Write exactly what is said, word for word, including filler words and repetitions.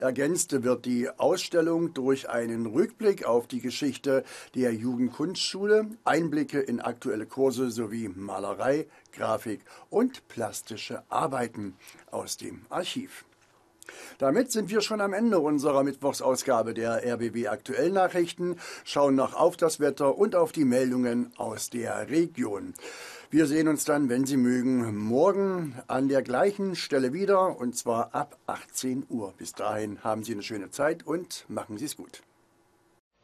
Ergänzt wird die Ausstellung durch einen Rückblick auf die Geschichte der Jugendkunstschule, Einblicke in aktuelle Kurse sowie Malerei, Grafik und plastische Arbeiten aus dem Archiv. Damit sind wir schon am Ende unserer Mittwochsausgabe der R B B Aktuell Nachrichten, schauen noch auf das Wetter und auf die Meldungen aus der Region. Wir sehen uns dann, wenn Sie mögen, morgen an der gleichen Stelle wieder, und zwar ab achtzehn Uhr. Bis dahin haben Sie eine schöne Zeit und machen Sie es gut.